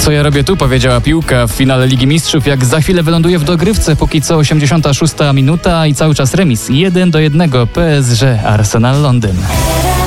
Co ja robię tu, powiedziała piłka w finale Ligi Mistrzów, jak za chwilę wyląduje w dogrywce. Póki co 86 minuta i cały czas remis 1-1 PSG Arsenal Londyn.